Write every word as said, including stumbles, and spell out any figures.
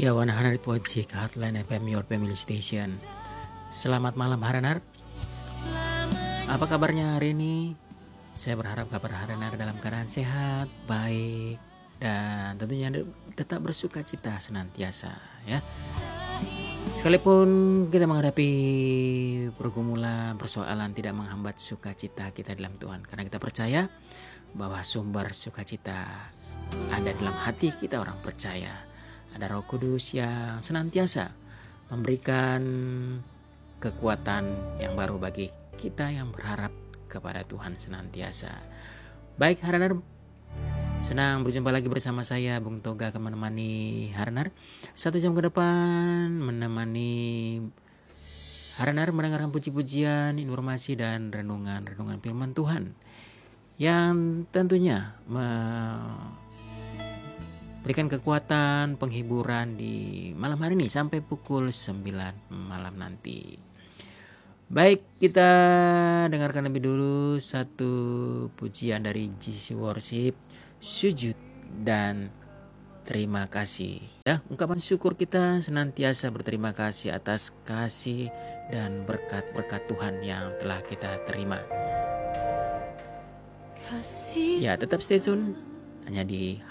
Ya, one hundred point six Heartline F M, your family station. Selamat malam Haranar. Apa kabarnya hari ini? Saya berharap kabar Haranar dalam keadaan sehat, baik, dan tentunya tetap bersuka cita senantiasa ya. Sekalipun kita menghadapi pergumulan, persoalan, tidak menghambat sukacita kita dalam Tuhan, karena kita percaya bahwa sumber sukacita ada dalam hati kita orang percaya. Ada Roh Kudus yang senantiasa memberikan kekuatan yang baru bagi kita yang berharap kepada Tuhan senantiasa. Baik Haranar, senang berjumpa lagi bersama saya Bung Toga akan menemani Haranar satu jam ke depan, menemani Haranar mendengarkan puji-pujian, informasi dan renungan-renungan firman Tuhan yang tentunya memberikan kekuatan, penghiburan di malam hari ini sampai pukul sembilan malam nanti. Baik, kita dengarkan lebih dulu satu pujian dari G C Worship, Sujud dan Terima Kasih. Ya, ungkapan syukur kita senantiasa berterima kasih atas kasih dan berkat-berkat Tuhan yang telah kita terima. Ya, tetap stay tune hanya di